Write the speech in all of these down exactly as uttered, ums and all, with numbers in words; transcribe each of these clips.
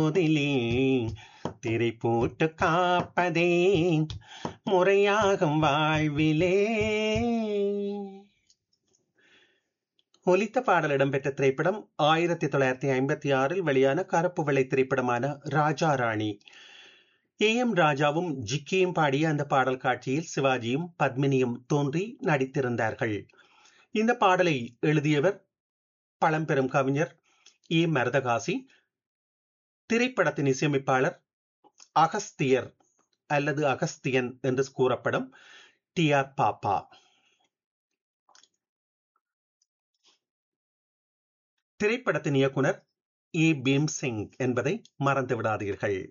போதிலே திரை போட்டு காப்பதே முறையாகும் வாழ்விலே. ஒலித்த பாடல் இடம்பெற்ற திரைப்படம் ஆயிரத்தி தொள்ளாயிரத்தி ஐம்பத்தி ஆறில் வெளியான கருப்பு வெள்ளை திரைப்படமான ராஜா ராணி. ஏ எம் ராஜாவும் ஜிக்கியும் பாடிய அந்த பாடல் காட்சியில் சிவாஜியும் பத்மினியும் தோன்றி நடித்திருந்தார்கள். இந்த பாடலை எழுதியவர் பழம்பெரும் கவிஞர் ஏ மருதகாசி. திரைப்படத்தின் இசையமைப்பாளர் அகஸ்தியர் அல்லது அகஸ்தியன் என்று கூறப்படும் டி ஆர் பாப்பா. திரைப்படத்தின் இயக்குனர் ஏ பீம்சிங் என்பதை மறந்து விடாதீர்கள்.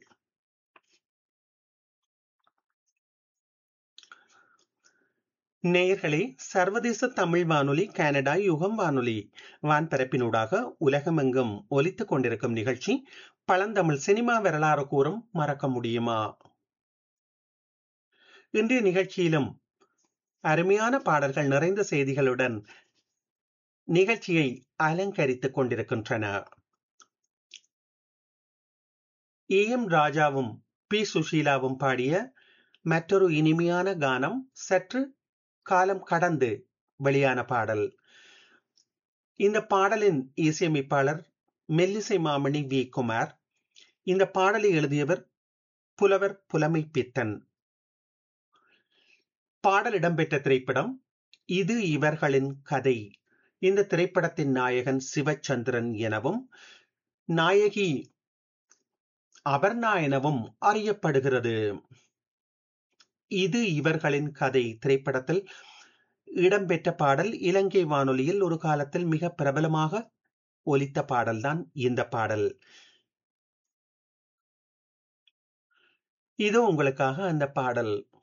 நேயர்களே, சர்வதேச தமிழ் வானொலி கனடா யுகம் வானொலி வான்பரப்பினூடாக உலகமெங்கும் ஒலித்துக் கொண்டிருக்கும் நிகழ்ச்சி பழந்தமிழ் சினிமா வரலாறு கூறும் மறக்க முடியுமா. இன்றைய நிகழ்ச்சியிலும் அருமையான பாடல்கள் நிறைந்த செய்திகளுடன் நிகழ்ச்சியை அலங்கரித்துக் கொண்டிருக்கின்றன. ஏ எம் ராஜாவும் பி சுஷீலாவும் பாடிய மற்றொரு இனிமையான கானம் சற்று காலம் கடந்து வெளியான பாடல். இந்த பாடலின் இசையமைப்பாளர் மெல்லிசை மாமணி வி குமார். இந்த பாடலை எழுதியவர் புலவர் புலமை பித்தன். பாடல் இடம்பெற்ற திரைப்படம் இது இவர்களின் கதை. இந்த திரைப்படத்தின் நாயகன் சிவச்சந்திரன் எனவும் நாயகி அபர்ணா எனவும் அறியப்படுகிறது. இது இவர்களின் கதை திரைப்படத்தில் இடம்பெற்ற பாடல் இலங்கை வானொலியில் ஒரு காலத்தில் மிக பிரபலமாக ஒலித்த பாடல்தான் இந்த பாடல். இதோ உங்களுக்காக அந்த பாடல்.